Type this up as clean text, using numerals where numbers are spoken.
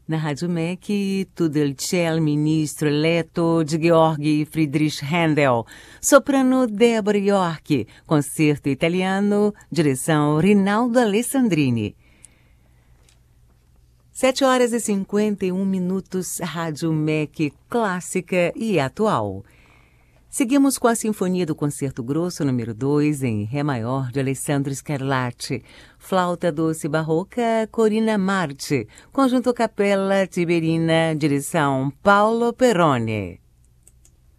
Na Rádio MEC, tudo il ciel ministro eletto de Georg Friedrich Händel, soprano Débora York, concerto italiano, direção Rinaldo Alessandrini. 7h51, Rádio MEC clássica e atual. Seguimos com a Sinfonia do Concerto Grosso número 2 em Ré maior de Alessandro Scarlatti, flauta doce barroca Corina Marti, conjunto Capella Tiberina, direção Paulo Perrone.